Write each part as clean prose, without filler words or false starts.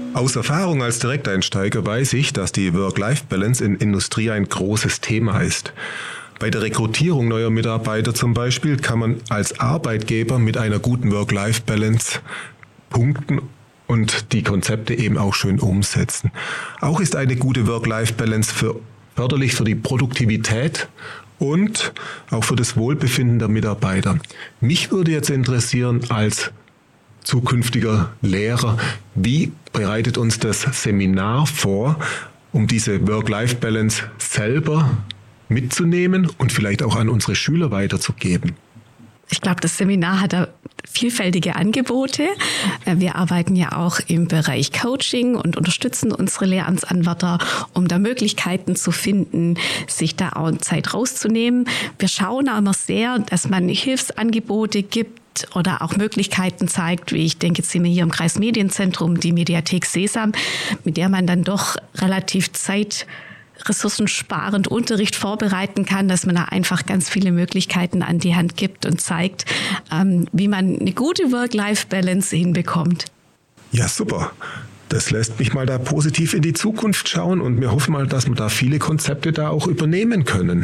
Aus Erfahrung als Direkteinsteiger weiß ich, dass die Work-Life-Balance in Industrie ein großes Thema ist. Bei der Rekrutierung neuer Mitarbeiter zum Beispiel kann man als Arbeitgeber mit einer guten Work-Life-Balance punkten und die Konzepte eben auch schön umsetzen. Auch ist eine gute Work-Life-Balance förderlich für die Produktivität und auch für das Wohlbefinden der Mitarbeiter. Mich würde jetzt interessieren als zukünftiger Lehrer, wie bereitet uns das Seminar vor, um diese Work-Life-Balance selber mitzunehmen und vielleicht auch an unsere Schüler weiterzugeben? Ich glaube, das Seminar hat da vielfältige Angebote. Wir arbeiten ja auch im Bereich Coaching und unterstützen unsere Lehramtsanwärter, um da Möglichkeiten zu finden, sich da auch Zeit rauszunehmen. Wir schauen auch immer sehr, dass man Hilfsangebote gibt oder auch Möglichkeiten zeigt, wie ich denke, jetzt sind wir hier im Kreismedienzentrum, die Mediathek Sesam, mit der man dann doch relativ ressourcensparend Unterricht vorbereiten kann, dass man da einfach ganz viele Möglichkeiten an die Hand gibt und zeigt, wie man eine gute Work-Life-Balance hinbekommt. Ja, super. Das lässt mich mal da positiv in die Zukunft schauen und wir hoffen mal, dass wir da viele Konzepte da auch übernehmen können.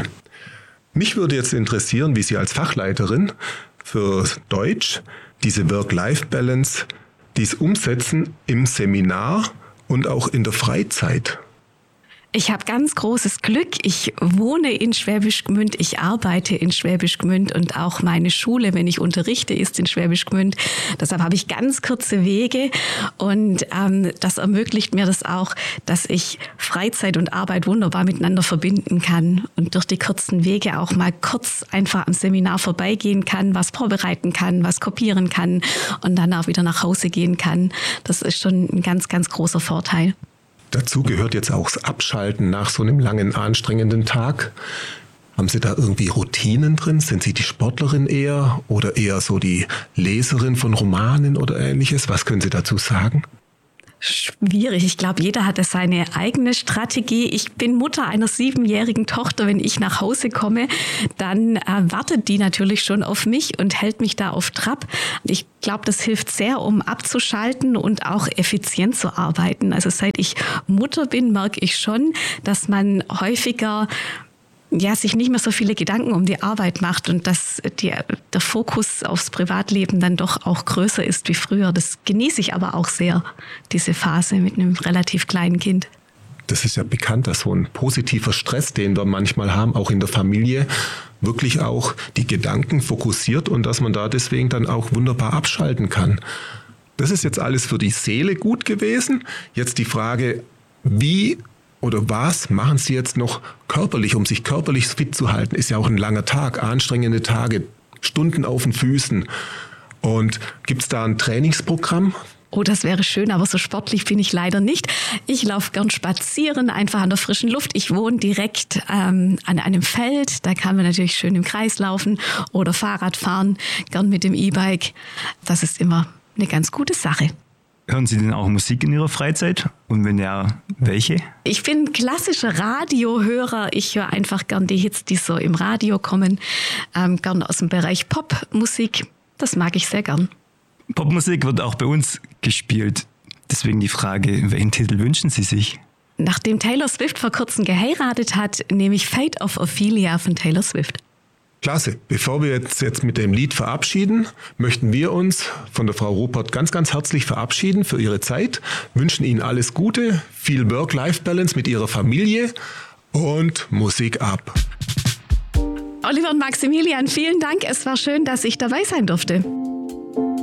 Mich würde jetzt interessieren, wie Sie als Fachleiterin für Deutsch diese Work-Life-Balance, dies umsetzen im Seminar und auch in der Freizeit. Ich habe ganz großes Glück. Ich wohne in Schwäbisch Gmünd, ich arbeite in Schwäbisch Gmünd und auch meine Schule, wenn ich unterrichte, ist in Schwäbisch Gmünd. Deshalb habe ich ganz kurze Wege und das ermöglicht mir das auch, dass ich Freizeit und Arbeit wunderbar miteinander verbinden kann und durch die kurzen Wege auch mal kurz einfach am Seminar vorbeigehen kann, was vorbereiten kann, was kopieren kann und dann auch wieder nach Hause gehen kann. Das ist schon ein ganz, ganz großer Vorteil. Dazu gehört jetzt auch das Abschalten nach so einem langen, anstrengenden Tag. Haben Sie da irgendwie Routinen drin? Sind Sie die Sportlerin eher oder eher so die Leserin von Romanen oder Ähnliches? Was können Sie dazu sagen? Schwierig. Ich glaube, jeder hat seine eigene Strategie. Ich bin Mutter einer 7-jährigen Tochter. Wenn ich nach Hause komme, dann wartet die natürlich schon auf mich und hält mich da auf Trab. Ich glaube, das hilft sehr, um abzuschalten und auch effizient zu arbeiten. Also seit ich Mutter bin, merke ich schon, dass man häufiger sich nicht mehr so viele Gedanken um die Arbeit macht und dass der Fokus aufs Privatleben dann doch auch größer ist wie früher. Das genieße ich aber auch sehr, diese Phase mit einem relativ kleinen Kind. Das ist ja bekannt, dass so ein positiver Stress, den wir manchmal haben, auch in der Familie, wirklich auch die Gedanken fokussiert und dass man da deswegen dann auch wunderbar abschalten kann. Das ist jetzt alles für die Seele gut gewesen. Jetzt die Frage, wie oder was machen Sie jetzt noch körperlich, um sich körperlich fit zu halten? Ist ja auch ein langer Tag, anstrengende Tage, Stunden auf den Füßen. Und gibt es da ein Trainingsprogramm? Oh, das wäre schön, aber so sportlich bin ich leider nicht. Ich laufe gern spazieren, einfach an der frischen Luft. Ich wohne direkt an einem Feld, da kann man natürlich schön im Kreis laufen oder Fahrrad fahren, gern mit dem E-Bike. Das ist immer eine ganz gute Sache. Hören Sie denn auch Musik in Ihrer Freizeit? Und wenn ja, welche? Ich bin klassischer Radiohörer. Ich höre einfach gern die Hits, die so im Radio kommen. Gern aus dem Bereich Popmusik. Das mag ich sehr gern. Popmusik wird auch bei uns gespielt. Deswegen die Frage, welchen Titel wünschen Sie sich? Nachdem Taylor Swift vor kurzem geheiratet hat, nehme ich Fate of Ophelia von Taylor Swift. Klasse. Bevor wir jetzt mit dem Lied verabschieden, möchten wir uns von der Frau Ruppert ganz, ganz herzlich verabschieden für Ihre Zeit, wünschen Ihnen alles Gute, viel Work-Life-Balance mit Ihrer Familie und Musik ab. Oliver und Maximilian, vielen Dank. Es war schön, dass ich dabei sein durfte.